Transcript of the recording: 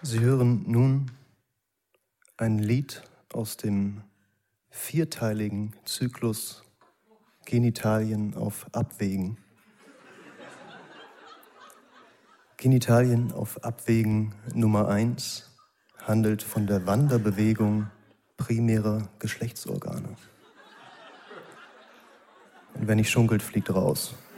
Sie hören nun ein Lied aus dem vierteiligen Zyklus Genitalien auf Abwägen. Genitalien auf Abwägen Nummer 1 handelt von der Wanderbewegung primärer Geschlechtsorgane. Und wer nicht schunkelt, fliegt raus.